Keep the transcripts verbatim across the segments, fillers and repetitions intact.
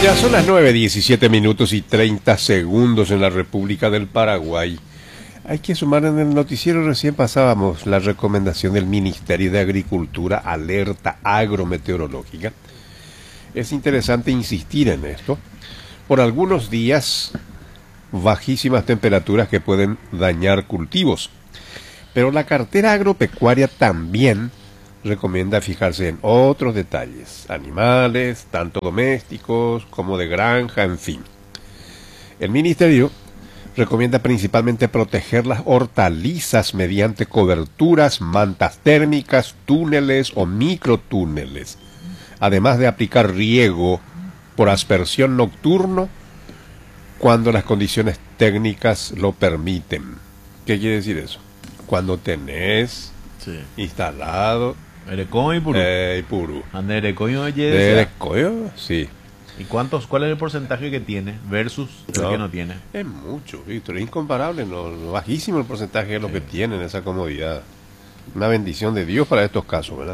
Ya son las nueve, diecisiete minutos y treinta segundos en la República del Paraguay. Hay que sumar, en el noticiero recién pasábamos la recomendación del Ministerio de Agricultura, alerta agrometeorológica. Es interesante insistir en esto. Por algunos días, bajísimas temperaturas que pueden dañar cultivos. Pero la cartera agropecuaria también recomienda fijarse en otros detalles, animales, tanto domésticos como de granja, en fin. El Ministerio recomienda principalmente proteger las hortalizas mediante coberturas, mantas térmicas, túneles o microtúneles, además de aplicar riego por aspersión nocturno cuando las condiciones técnicas lo permiten. ¿Qué quiere decir eso? Cuando tenés sí. instalado Erecoño y Purú. Eh, Purú. ¿Ande Erecoño de De Erecoño, sí. ¿Y cuántos, cuál es el porcentaje que tiene versus el no, que no tiene? Es mucho, Víctor, es incomparable, no, no, bajísimo el porcentaje de lo sí. que tienen esa comodidad. Una bendición de Dios para estos casos, ¿verdad?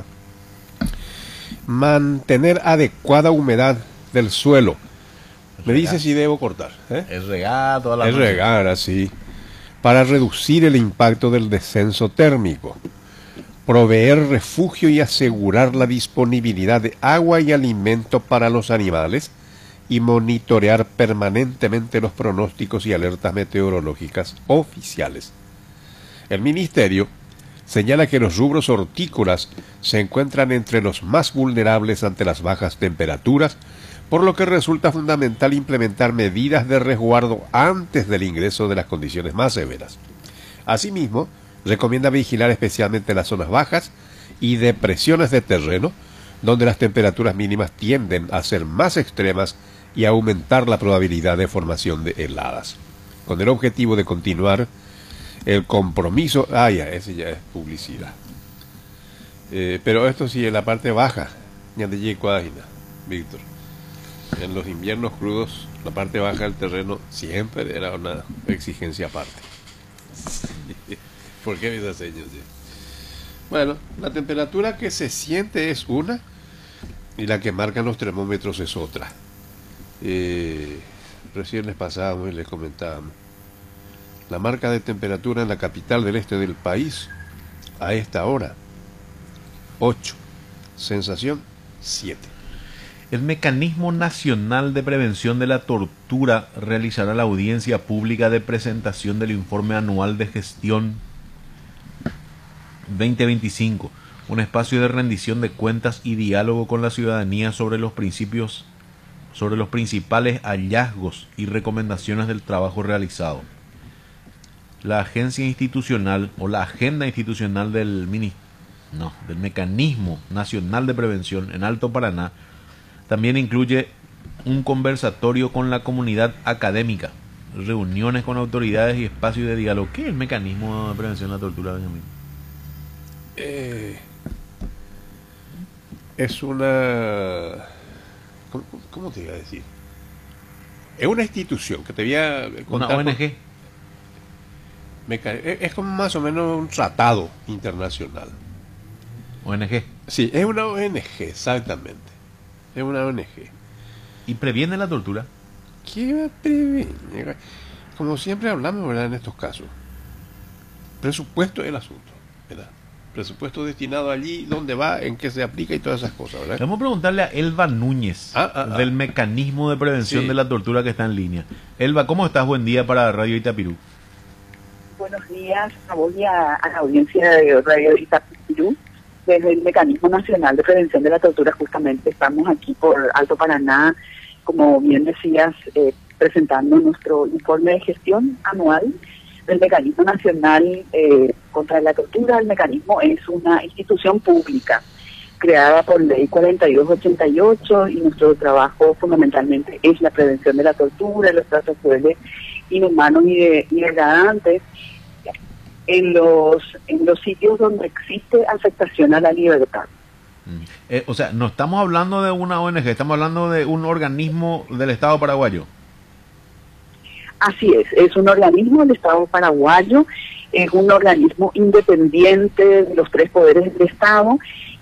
Mantener adecuada humedad del suelo. Me dice si debo cortar. ¿eh? Es regar toda la Es noche. regar, así. Para reducir el impacto del descenso térmico. Proveer refugio y asegurar la disponibilidad de agua y alimento para los animales y monitorear permanentemente los pronósticos y alertas meteorológicas oficiales. El Ministerio señala que los rubros hortícolas se encuentran entre los más vulnerables ante las bajas temperaturas, por lo que resulta fundamental implementar medidas de resguardo antes del ingreso de las condiciones más severas. Asimismo, recomienda vigilar especialmente las zonas bajas y depresiones de terreno, donde las temperaturas mínimas tienden a ser más extremas y a aumentar la probabilidad de formación de heladas. Con el objetivo de continuar el compromiso... Ah, ya, ese ya es publicidad. Eh, pero esto sí, en la parte baja, ya de Yecuadina, Víctor. En los inviernos crudos, la parte baja del terreno siempre era una exigencia aparte. ¿Por qué mis señas? Bueno, la temperatura que se siente es una y la que marcan los termómetros es otra. Eh, recién les pasábamos y les comentábamos. La marca de temperatura en la capital del este del país a esta hora, ocho. Sensación, siete. El Mecanismo Nacional de Prevención de la Tortura realizará la audiencia pública de presentación del informe anual de gestión veinte veinticinco, un espacio de rendición de cuentas y diálogo con la ciudadanía sobre los principios, sobre los principales hallazgos y recomendaciones del trabajo realizado. La agencia institucional o la agenda institucional del mini, no, del Mecanismo Nacional de Prevención en Alto Paraná también incluye un conversatorio con la comunidad académica, reuniones con autoridades y espacios de diálogo. ¿Qué es el Mecanismo de Prevención de la Tortura, Benjamín? Eh, es una... ¿cómo, ¿Cómo te iba a decir? Es una institución que te voy a contar. ¿Una O N G? Meca... Es como más o menos un tratado internacional. ¿O N G? Sí, es una O N G, exactamente. Es una O N G. ¿Y previene la tortura? ¿Qué previene? Como siempre hablamos, ¿verdad? En estos casos. Presupuesto es el asunto, ¿verdad? Presupuesto destinado allí, dónde va, en qué se aplica y todas esas cosas, ¿verdad? Vamos a preguntarle a Elba Núñez, ah, ah, ah. del Mecanismo de Prevención sí. de la Tortura, que está en línea. Elba, ¿cómo estás? Buen día para Radio Itapirú. Buenos días a vos y a, a la audiencia de Radio Itapirú. Desde el Mecanismo Nacional de Prevención de la Tortura, justamente estamos aquí por Alto Paraná, como bien decías, eh, presentando nuestro informe de gestión anual del Mecanismo Nacional eh, contra la Tortura. El mecanismo es una institución pública creada por Ley cuarenta y dos ochenta y ocho y nuestro trabajo fundamentalmente es la prevención de la tortura, los tratos crueles, inhumanos y, de, y degradantes en los en los sitios donde existe afectación a la libertad. Mm. Eh, o sea, no estamos hablando de una O N G, estamos hablando de un organismo del Estado paraguayo. Así es, es un organismo del Estado paraguayo, es un organismo independiente de los tres poderes del Estado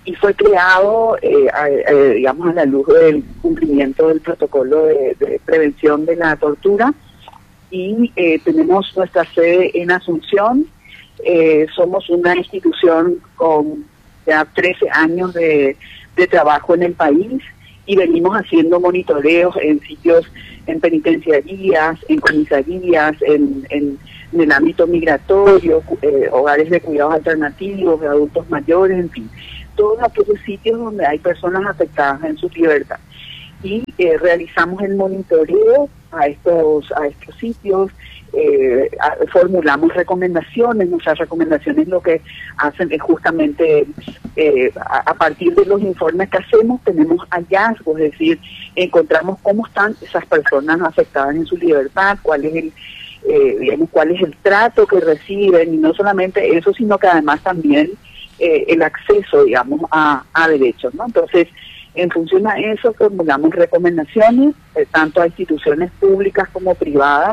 y fue creado, eh, a, a, digamos, a la luz del cumplimiento del protocolo de, de prevención de la tortura, y eh, tenemos nuestra sede en Asunción. Eh, somos una institución con ya trece años de, de trabajo en el país, y venimos haciendo monitoreos en sitios, en penitenciarías, en comisarías, en, en, en el ámbito migratorio, eh, hogares de cuidados alternativos, de adultos mayores, en fin, todos aquellos sitios donde hay personas afectadas en su libertad. Y eh, realizamos el monitoreo a estos, a estos sitios, eh, a, formulamos recomendaciones. Nuestras recomendaciones lo que hacen es justamente, eh, a, a partir de los informes que hacemos, tenemos hallazgos, es decir, encontramos cómo están esas personas afectadas en su libertad, cuál es el, eh, digamos, cuál es el trato que reciben, y no solamente eso, sino que además también eh, el acceso, digamos, a, a derechos, ¿no? Entonces, en función a eso, formulamos recomendaciones, eh, tanto a instituciones públicas como privadas,